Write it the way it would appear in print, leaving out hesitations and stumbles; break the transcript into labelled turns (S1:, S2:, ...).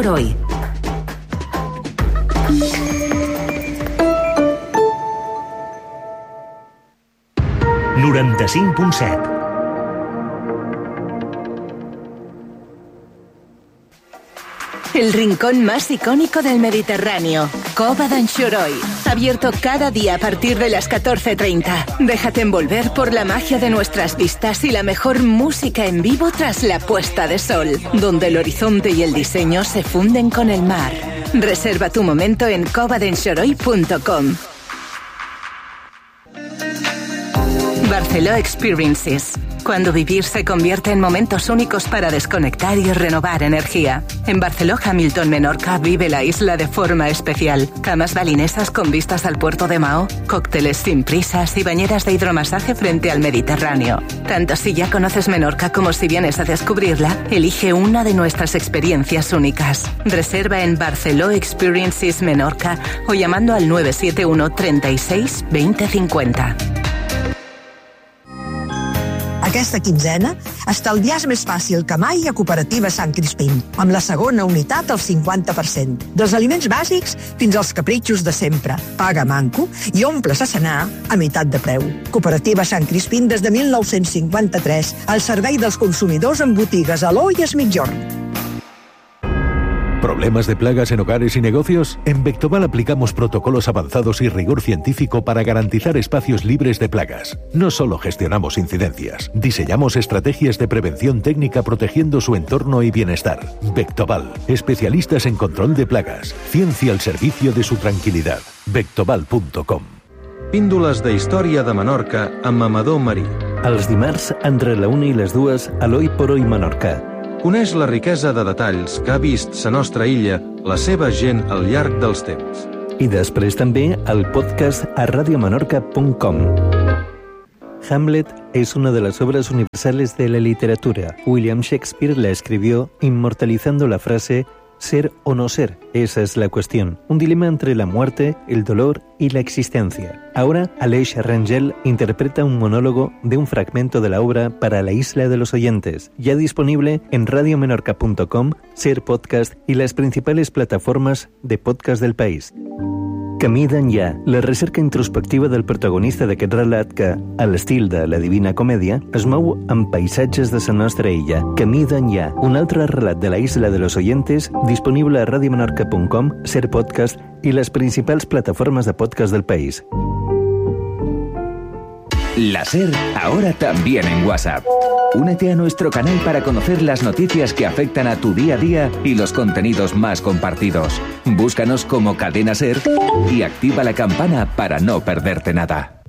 S1: por hoy. El rincón más icónico del Mediterráneo, Cova d'Anxoroi. Abierto cada día a partir de las 14:30. Déjate envolver por la magia de nuestras vistas y la mejor música en vivo tras la puesta de sol, donde el horizonte y el diseño se funden con el mar. Reserva tu momento en covadenxoroi.com. Barceló Experiences. Cuando vivir se convierte en momentos únicos para desconectar y renovar energía. En Barceló Hamilton Menorca vive la isla de forma especial. Camas balinesas con vistas al puerto de Mahó, cócteles sin prisas y bañeras de hidromasaje frente al Mediterráneo. Tanto si ya conoces Menorca como si vienes a descubrirla, elige una de nuestras experiencias únicas. Reserva en Barceló Experiences Menorca o llamando al 971 36 20 50.
S2: Aquesta quinzena, estalviar més fàcil que mai a Cooperativa Sant Crispín, amb la segona unitat al 50%. Dels aliments bàsics fins als capritxos de sempre. Paga manco i omples a cenar a meitat de preu. Cooperativa Sant Crispín des de 1953, al servei dels consumidors en botigues Aló i Es Migjorn.
S3: ¿Problemas de plagas en hogares y negocios? En Vectoval aplicamos protocolos avanzados y rigor científico para garantizar espacios libres de plagas. No solo gestionamos incidencias, diseñamos estrategias de prevención técnica protegiendo su entorno y bienestar. Vectoval, especialistas en control de plagas. Ciencia al servicio de su tranquilidad. Vectoval.com.
S4: Píndoles de història de Menorca amb Amador Marí.
S5: Els dimarts, entre la 1 i les 2, a l'Oi por Hoy Menorca.
S4: Coneix la riquesa de detalls que ha vist la nostra illa, la seva gent al llarg dels temps.
S5: I després també el podcast a radiomenorca.com. Hamlet es una de las obras universales de la literatura. William Shakespeare la escribió inmortalizando la frase «ser o no ser, esa es la cuestión». Un dilema entre la muerte, el dolor y la existencia. Ahora, Aleix Rangel interpreta un monólogo de un fragmento de la obra para la Isla de los Oyentes, ya disponible en radiomenorca.com, Ser Podcast y las principales plataformas de podcast del país. Camí d'enllà, la recerca introspectiva del protagonista d'aquest relat que, a l'estil de la Divina Comèdia, es mou amb paisatges de la nostra illa. Camí d'enllà, un altre relat de la Isla de los Oyentes, disponible a radiomenorca.com, Ser Podcast y las principales plataformas de podcast del país.
S6: La SER, ahora también en WhatsApp. Únete a nuestro canal para conocer las noticias que afectan a tu día a día y los contenidos más compartidos. Búscanos como Cadena SER y activa la campana para no perderte nada.